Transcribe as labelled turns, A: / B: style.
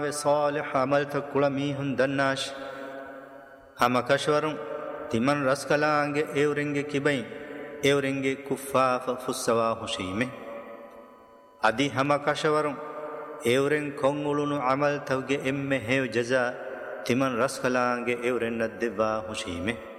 A: صالح عمل تکڑا میہن دناش ہم کشورن تمن رسکلانگے ایورنگے کبیں ایورنگے کفاف فسوا حشیمے ادی ہم کشورن ایورن کونگلن عمل توگے امے ہیو جزا تمن رسکلانگے ایورن ندوا حشیمے